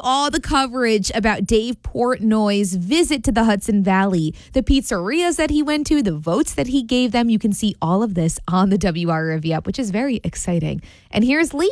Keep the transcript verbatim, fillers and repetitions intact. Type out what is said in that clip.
all the coverage about Dave Portnoy's visit to the Hudson Valley, the pizzerias that he went to, the votes that he gave them. You can see all of this on the W R Review app, which is very exciting. And here's Lee.